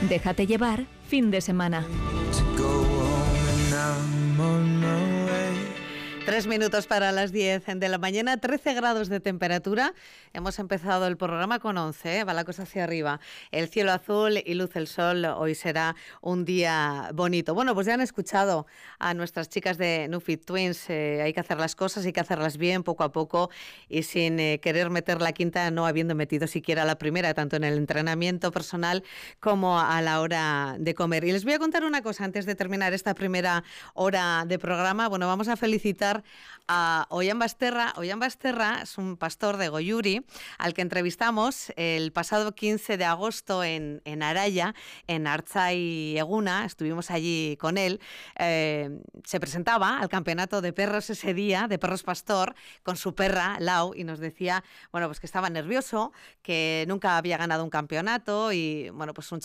Déjate llevar, fin de semana. 3 minutos para las 10 de la mañana, 13 grados de temperatura. Hemos empezado el programa con 11, va la cosa hacia arriba. El cielo azul y luce el sol. Hoy será un día bonito. Bueno, pues ya han escuchado a nuestras chicas de New Fit Twins. Hay que hacer las cosas, hay que hacerlas bien, poco a poco y sin querer meter la quinta, no habiendo metido siquiera la primera, tanto en el entrenamiento personal como a la hora de comer. Y les voy a contar una cosa antes de terminar esta primera hora de programa. Bueno, vamos a felicitar a Ollán Basterra. Ollán Basterra es un pastor de Goyuri al que entrevistamos el pasado 15 de agosto en Araya, en Artzai Eguna. Estuvimos allí con él. Se presentaba al campeonato de perros ese día, de perros pastor, con su perra, Lau, y nos decía, bueno, pues que estaba nervioso, que nunca había ganado un campeonato y, bueno, pues un